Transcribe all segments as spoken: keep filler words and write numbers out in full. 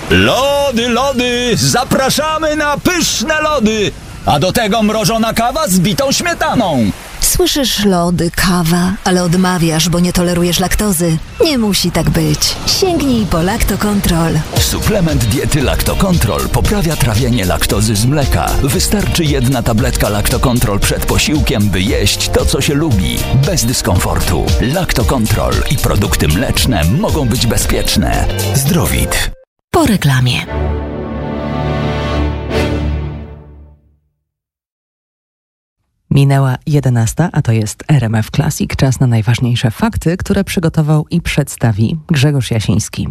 Lody, lody, zapraszamy na pyszne lody, a do tego mrożona kawa z bitą śmietaną. Słyszysz lody, kawa, ale odmawiasz, bo nie tolerujesz laktozy. Nie musi tak być. Sięgnij po Lactocontrol. Suplement diety Lactocontrol poprawia trawienie laktozy z mleka. Wystarczy jedna tabletka Lactocontrol przed posiłkiem, by jeść to, co się lubi, bez dyskomfortu. Lactocontrol i produkty mleczne mogą być bezpieczne. Zdrowit. Po reklamie. Minęła jedenasta, a to jest R M F Classic. Czas na najważniejsze fakty, które przygotował i przedstawi Grzegorz Jasiński.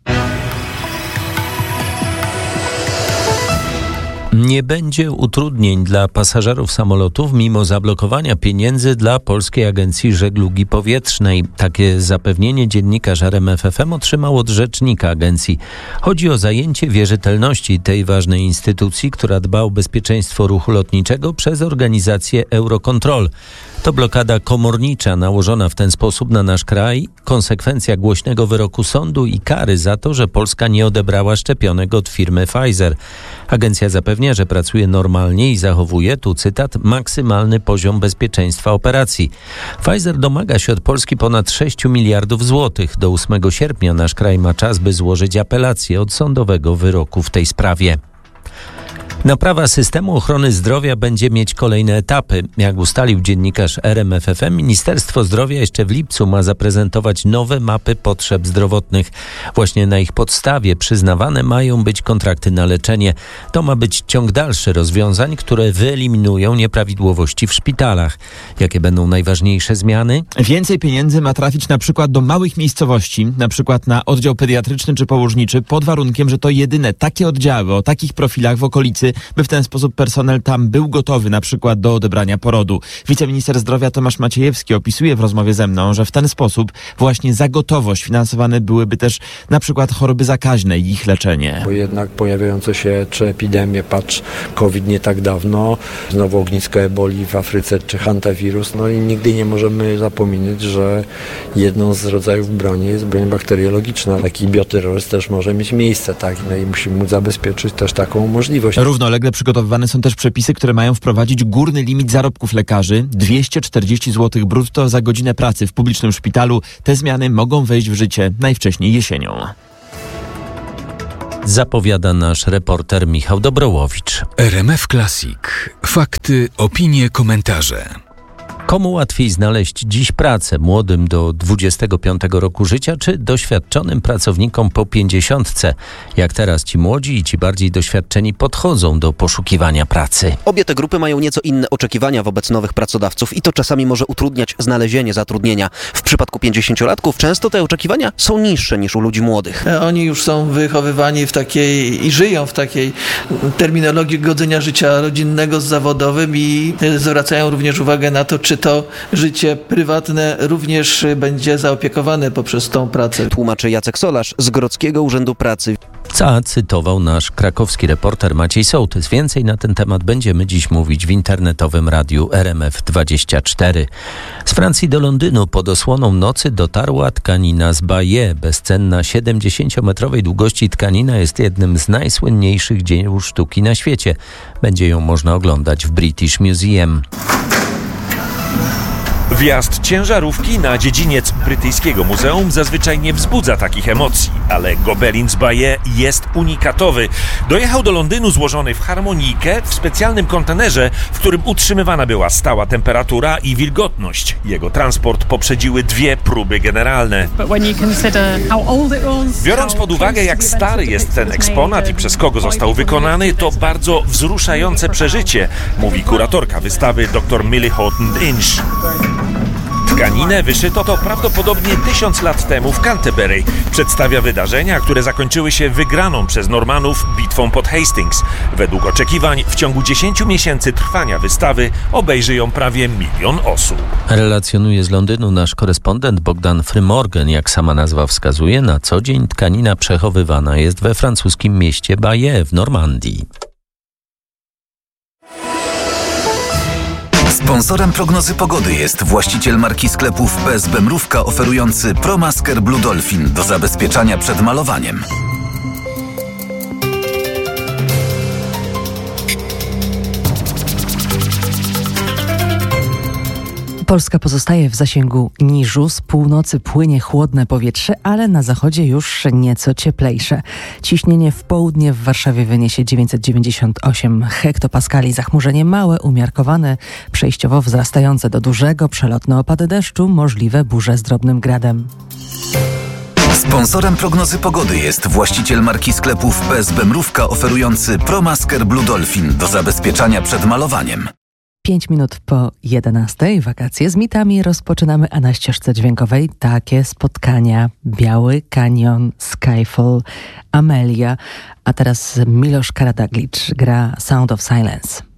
Nie będzie utrudnień dla pasażerów samolotów mimo zablokowania pieniędzy dla Polskiej Agencji Żeglugi Powietrznej. Takie zapewnienie dziennikarz R M F F M otrzymał od rzecznika agencji. Chodzi o zajęcie wierzytelności tej ważnej instytucji, która dba o bezpieczeństwo ruchu lotniczego przez organizację Eurocontrol. To blokada komornicza nałożona w ten sposób na nasz kraj, konsekwencja głośnego wyroku sądu i kary za to, że Polska nie odebrała szczepionek od firmy Pfizer. Agencja zapewnia, że pracuje normalnie i zachowuje, tu cytat, maksymalny poziom bezpieczeństwa operacji. Pfizer domaga się od Polski ponad sześć miliardów złotych. Do ósmego sierpnia nasz kraj ma czas, by złożyć apelację od sądowego wyroku w tej sprawie. Naprawa systemu ochrony zdrowia będzie mieć kolejne etapy. Jak ustalił dziennikarz R M F F M, Ministerstwo Zdrowia jeszcze w lipcu ma zaprezentować nowe mapy potrzeb zdrowotnych. Właśnie na ich podstawie przyznawane mają być kontrakty na leczenie. To ma być ciąg dalszy rozwiązań, które wyeliminują nieprawidłowości w szpitalach. Jakie będą najważniejsze zmiany? Więcej pieniędzy ma trafić na przykład do małych miejscowości, na przykład na oddział pediatryczny czy położniczy, pod warunkiem, że to jedyne takie oddziały o takich profilach w okolicy, by w ten sposób personel tam był gotowy na przykład do odebrania porodu. Wiceminister zdrowia Tomasz Maciejewski opisuje w rozmowie ze mną, że w ten sposób właśnie za gotowość finansowane byłyby też na przykład choroby zakaźne i ich leczenie. Bo jednak pojawiające się czy epidemie, patrz, COVID nie tak dawno, znowu ognisko eboli w Afryce czy hantawirus, no i nigdy nie możemy zapominać, że jedną z rodzajów broni jest broń bakteriologiczna. Taki bioterroryzm też może mieć miejsce, tak? No i musimy móc zabezpieczyć też taką możliwość. Równolegle przygotowywane są też przepisy, które mają wprowadzić górny limit zarobków lekarzy dwieście czterdzieści złotych brutto za godzinę pracy w publicznym szpitalu. Te zmiany mogą wejść w życie najwcześniej jesienią. Zapowiada nasz reporter Michał Dobrołowicz. R M F Classic. Fakty, opinie, komentarze. Komu łatwiej znaleźć dziś pracę? Młodym do dwudziestego piątego roku życia, czy doświadczonym pracownikom po pięćdziesiątce? Jak teraz ci młodzi i ci bardziej doświadczeni podchodzą do poszukiwania pracy? Obie te grupy mają nieco inne oczekiwania wobec nowych pracodawców i to czasami może utrudniać znalezienie zatrudnienia. W przypadku pięćdziesięciolatków często te oczekiwania są niższe niż u ludzi młodych. Oni już są wychowywani w takiej i żyją w takiej terminologii godzenia życia rodzinnego z zawodowym i zwracają również uwagę na to, czy to życie prywatne również będzie zaopiekowane poprzez tą pracę. Tłumaczy Jacek Solarz z Grodzkiego Urzędu Pracy. Zacytował nasz krakowski reporter Maciej Sołtys. Więcej na ten temat będziemy dziś mówić w internetowym radiu R M F dwadzieścia cztery. Z Francji do Londynu pod osłoną nocy dotarła tkanina z Bayeux. Bezcenna siedemdziesięciometrowej długości tkanina jest jednym z najsłynniejszych dzieł sztuki na świecie. Będzie ją można oglądać w British Museum. Wjazd ciężarówki na dziedziniec brytyjskiego muzeum zazwyczaj nie wzbudza takich emocji, ale gobelin z Bayeux jest unikatowy. Dojechał do Londynu złożony w harmonijkę w specjalnym kontenerze, w którym utrzymywana była stała temperatura i wilgotność. Jego transport poprzedziły dwie próby generalne. Biorąc pod uwagę, jak stary jest ten eksponat i przez kogo został wykonany, to bardzo wzruszające przeżycie, mówi kuratorka wystawy dr Millie Horton-Inch. Tkaninę wyszyto to prawdopodobnie tysiąc lat temu w Canterbury. Przedstawia wydarzenia, które zakończyły się wygraną przez Normanów bitwą pod Hastings. Według oczekiwań w ciągu dziesięciu miesięcy trwania wystawy obejrzy ją prawie milion osób. Relacjonuje z Londynu nasz korespondent Bogdan Frymorgan. Jak sama nazwa wskazuje, na co dzień tkanina przechowywana jest we francuskim mieście Bayeux w Normandii. Sponsorem prognozy pogody jest właściciel marki sklepów P S B Mrówka oferujący ProMasker Blue Dolphin do zabezpieczania przed malowaniem. Polska pozostaje w zasięgu niżu, z północy płynie chłodne powietrze, ale na zachodzie już nieco cieplejsze. Ciśnienie w południe w Warszawie wyniesie dziewięćset dziewięćdziesiąt osiem hektopaskali, zachmurzenie małe, umiarkowane, przejściowo wzrastające do dużego, przelotne opady deszczu, możliwe burze z drobnym gradem. Sponsorem prognozy pogody jest właściciel marki sklepów P S B Mrówka oferujący ProMasker Blue Dolphin do zabezpieczania przed malowaniem. Pięć minut po jedenastej, wakacje z mitami rozpoczynamy, a na ścieżce dźwiękowej takie spotkania: Biały Kanion, Skyfall, Amelia, a teraz Miloš Karađagić gra Sound of Silence.